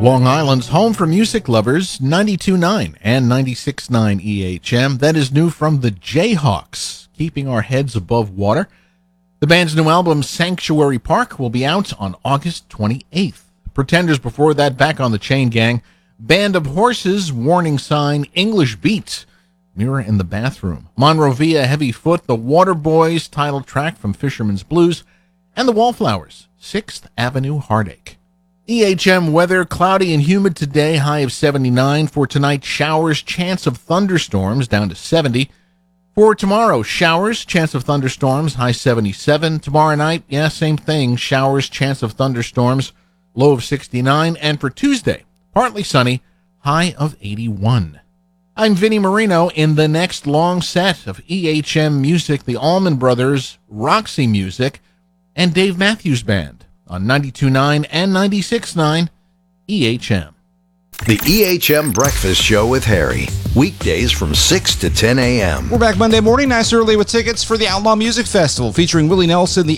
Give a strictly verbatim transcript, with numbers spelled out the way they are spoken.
Long Island's home for music lovers, ninety-two point nine and ninety-six point nine E H M. That is new from the Jayhawks, keeping our heads above water. The band's new album, Sanctuary Park, will be out on August twenty-eighth. Pretenders before that, back on the Chain Gang. Band of Horses, Warning Sign, English Beat, Mirror in the Bathroom. Monrovia, Heavy Foot, The Waterboys, title track from Fisherman's Blues, and the Wallflowers, sixth Avenue Heartache. E H M weather, cloudy and humid today, high of seventy-nine. For tonight, showers, chance of thunderstorms, down to seventy. For tomorrow, showers, chance of thunderstorms, high seventy-seven. Tomorrow night, yeah, same thing, showers, chance of thunderstorms, low of sixty-nine. And for Tuesday, partly sunny, high of eighty-one. I'm Vinnie Marino. In the next long set of E H M music, the Allman Brothers, Roxy Music, and Dave Matthews Band on ninety-two point nine and ninety-six point nine E H M. The E H M Breakfast Show with Harry. Weekdays from six to ten a.m. We're back Monday morning, nice early with tickets for the Outlaw Music Festival featuring Willie Nelson, the